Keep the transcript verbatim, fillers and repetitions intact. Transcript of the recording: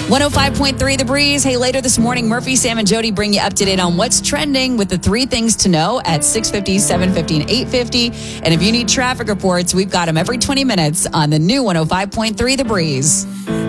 one oh five point three The Breeze. Hey, later this morning, Murphy, Sam, and Jody bring you up to date on what's trending with the three things to know at six fifty, seven fifty, and eight fifty. And if you need traffic reports, we've got them every twenty minutes on the new one oh five point three The Breeze.